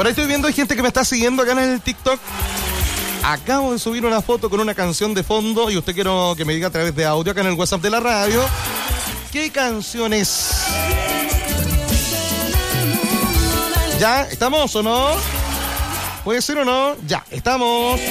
Por ahí estoy viendo, hay gente que me está siguiendo acá en el TikTok. Acabo de subir una foto con una canción de fondo y usted quiero que me diga a través de audio acá en el WhatsApp de la radio ¿qué canción es? ¿Ya? ¿Estamos o no? ¿Puede ser o no? Ya, estamos.